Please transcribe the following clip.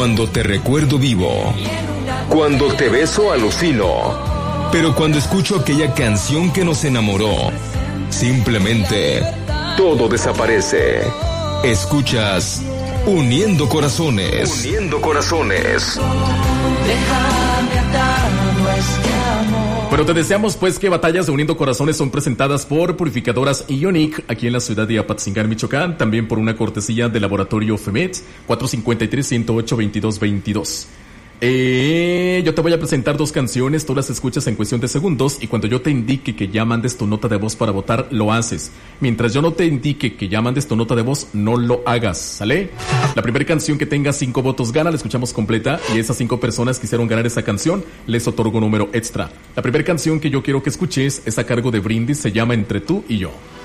Cuando te recuerdo vivo. Cuando te beso alucino. Pero cuando escucho aquella canción que nos enamoró, simplemente todo desaparece. Escuchas Uniendo Corazones. Uniendo Corazones. Déjame atado a este amor. Bueno, te deseamos pues que Batallas de Uniendo Corazones son presentadas por Purificadoras Ionic aquí en la ciudad de Apatzingán, Michoacán, también por una cortesía del Laboratorio FEMET 453-108-2222. Yo te voy a presentar 2 canciones, tú las escuchas en cuestión de segundos y cuando yo te indique que ya mandes tu nota de voz para votar, lo haces. Mientras yo no te indique que ya mandes tu nota de voz, no lo hagas, ¿sale? La primera canción que tenga 5 votos gana, la escuchamos completa y esas 5 personas que quisieron ganar esa canción, les otorgo número extra. La primera canción que yo quiero que escuches es a cargo de Brindis, se llama Entre tú y yo.